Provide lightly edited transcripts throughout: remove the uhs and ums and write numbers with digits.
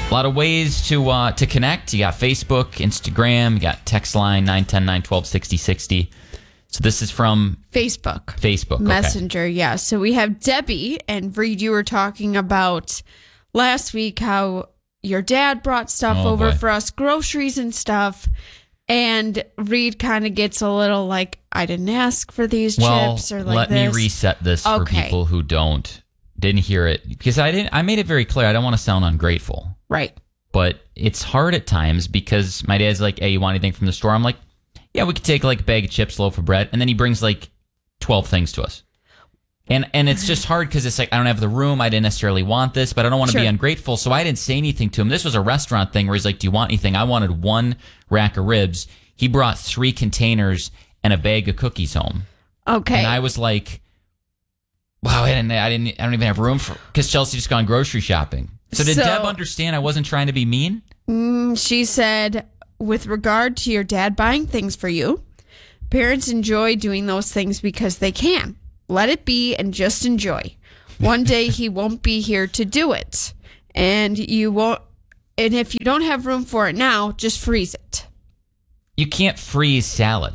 A lot of ways to connect. You got Facebook, Instagram, you got text line 910-912-6060. So this is from Facebook. Messenger, okay. Yeah. So we have Debbie, and Reed, you were talking about last week how your dad brought stuff over for us, groceries and stuff. And Reed kind of gets a little like, I didn't ask for these chips or like let this. Me reset this for people who didn't hear it, because I made it very clear. I don't want to sound ungrateful. Right. But it's hard at times because my dad's like, hey, you want anything from the store? I'm like, yeah, we could take like a bag of chips, loaf of bread. And then he brings like 12 things to us. And it's just hard because it's like, I don't have the room. I didn't necessarily want this, but I don't want to be ungrateful. So I didn't say anything to him. This was a restaurant thing where he's like, do you want anything? I wanted one rack of ribs. He brought 3 containers and a bag of cookies home. Okay. And I was like, wow, I don't even have room for, because Chelsea just gone grocery shopping. So did Deb understand I wasn't trying to be mean? She said, with regard to your dad buying things for you, parents enjoy doing those things because they can. Let it be and just enjoy. One day he won't be here to do it. And you won't. And if you don't have room for it now, just freeze it. You can't freeze salad.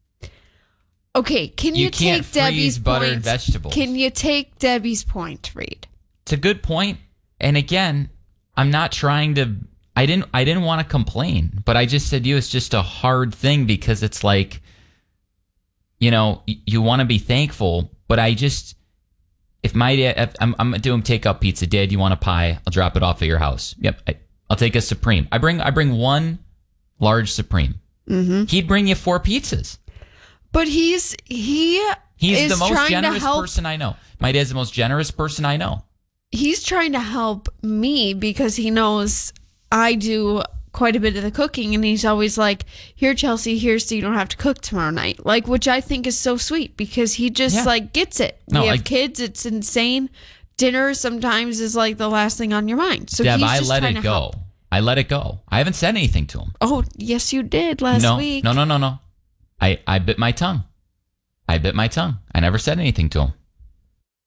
Okay, can you take Debbie's buttered point? Vegetables. Can you take Debbie's point, Reed? It's a good point. And again, I'm not trying to. I didn't want to complain, but I just said to you, it's just a hard thing because it's like, you know, you want to be thankful, but I just, if my dad, I'm doing take-up pizza. Dad, you want a pie? I'll drop it off at your house. Yep, I'll take a Supreme. I bring one large Supreme. Mm-hmm. He'd bring you 4 pizzas. But he's the most generous person I know. My dad's the most generous person I know. He's trying to help me because he knows I do quite a bit of the cooking, and he's always like, here, Chelsea, here's so you don't have to cook tomorrow night. Like, which I think is so sweet because he just like gets it. We have kids. It's insane. Dinner sometimes is like the last thing on your mind. So Deb, he's I just let trying it to go. help. I let it go. I haven't said anything to him. Oh, yes, you did last week. No. I bit my tongue. I never said anything to him.